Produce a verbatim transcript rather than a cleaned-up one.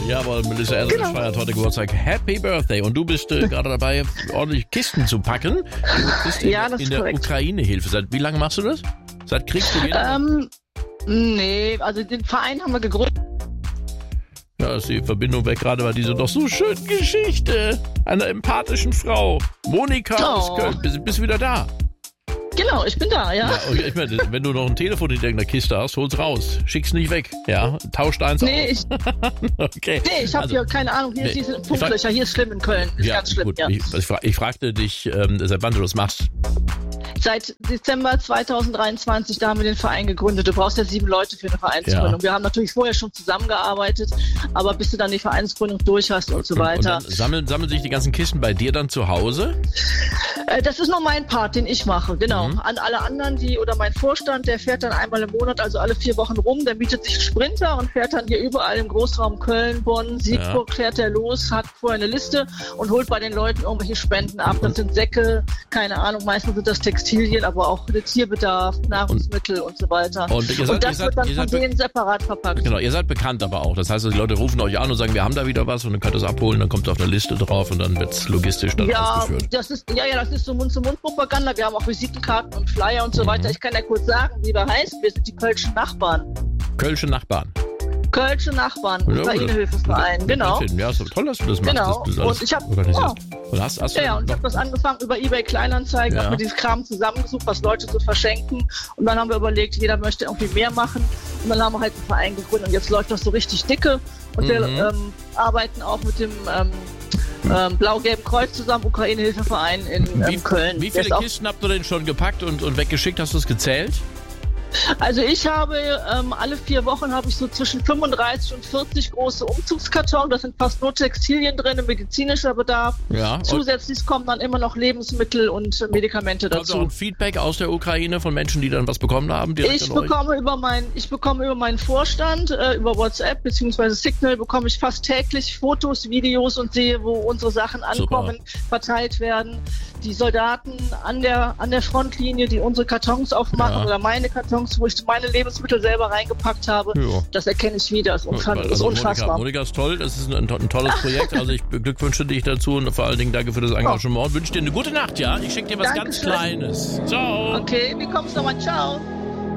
Jawohl, Melissa Elrich genau. feiert heute Geburtstag. Happy Birthday. Und du bist äh, gerade dabei, ordentlich Kisten zu packen. Du bist in, ja, das in ist der Ukraine-Hilfe. Seit wie lange machst du das? Seit Kriegsbeginn? Ähm, nee, also den Verein haben wir gegründet. Ja, ist die Verbindung weg gerade bei dieser doch so schönen Geschichte einer empathischen Frau. Monika oh. aus Köln. Bist, bist du wieder da? Genau, ich bin da, ja. ja ich meine, wenn du noch ein Telefon in irgendeiner Kiste hast, hol's raus. Schick's nicht weg. Ja, tauscht eins nee, aus. Ich, okay. Nee, ich habe also, hier keine Ahnung. Hier nee, ist diese Funklöcher. Hier ist schlimm in Köln. Ist ja, ganz schlimm, gut. ja. Ich, ich, ich fragte dich, ähm, seit wann du das machst. Seit Dezember zweitausenddreiundzwanzig, da haben wir den Verein gegründet. Du brauchst ja sieben Leute für eine Vereinsgründung. Ja. Wir haben natürlich vorher schon zusammengearbeitet, aber bis du dann die Vereinsgründung durch hast und, und so weiter. Und dann sammeln, sammeln sich die ganzen Kisten bei dir dann zu Hause? Äh, das ist noch mein Part, den ich mache, genau. Mhm. An alle anderen, die oder mein Vorstand, der fährt dann einmal im Monat, also alle vier Wochen rum, der mietet sich einen Sprinter und fährt dann hier überall im Großraum Köln, Bonn, Siegburg, ja. fährt er los, hat vorher eine Liste und holt bei den Leuten irgendwelche Spenden ab. Das sind Säcke, keine Ahnung, meistens sind das Textilien, aber auch der Tierbedarf, Nahrungsmittel und, und so weiter. Und, ihr seid, und das ihr seid, wird dann von denen separat verpackt. Genau, ihr seid bekannt aber auch. Das heißt, die Leute rufen euch an und sagen, wir haben da wieder was und dann könnt ihr es abholen, dann kommt es auf eine Liste drauf und dann wird es logistisch dann ja, ausgeführt. Das ist, ja, ja, das ist so Mund-zu-Mund-Propaganda. Wir haben auch Visitenkarten und Flyer und so mhm. weiter. Ich kann ja kurz sagen, wie wir heißen. Wir sind die Kölschen Nachbarn. Kölsche Nachbarn. Kölsche Nachbarn, ja, Ukraine-Hilfeverein, genau. Ja, ist toll, dass du das machst. Genau. Das und ich habe ja. und hast, hast ja, ja, und ich habe das angefangen über eBay Kleinanzeigen, ja. habe mir dieses Kram zusammengesucht, was Leute zu verschenken. Und dann haben wir überlegt, jeder möchte irgendwie mehr machen. Und dann haben wir halt einen Verein gegründet. Und jetzt läuft das so richtig dicke. Und mhm. wir ähm, arbeiten auch mit dem ähm, ähm, Blau-Gelben Kreuz zusammen, Ukraine-Hilfeverein in ähm, wie, Köln. Wie viele Kisten habt ihr denn schon gepackt und, und weggeschickt? Hast du es gezählt? Also ich habe ähm, alle vier Wochen habe ich so zwischen fünfunddreißig und vierzig große Umzugskartons. Da sind fast nur Textilien drin, medizinischer Bedarf. Ja, zusätzlich kommen dann immer noch Lebensmittel und Medikamente dazu. Kommt auch ein Feedback aus der Ukraine von Menschen, die dann was bekommen haben? Ich bekomme über mein, ich bekomme über meinen Vorstand, äh, über WhatsApp bzw. Signal bekomme ich fast täglich Fotos, Videos und sehe, wo unsere Sachen ankommen, Super. verteilt werden. Die Soldaten an der an der Frontlinie, die unsere Kartons aufmachen ja. oder meine Kartons, wo ich meine Lebensmittel selber reingepackt habe, ja. das erkenne ich wieder. Das ist, unfass, also ist unfassbar. Monika, Monika ist toll, das ist ein, ein tolles Projekt. Also ich beglückwünsche dich dazu und vor allen Dingen danke für das Engagement. Oh. Wünsche dir eine gute Nacht, ja? Ich schicke dir was Dankeschön. Ganz Kleines. Ciao. Okay, wie kommst du nochmal? Ciao.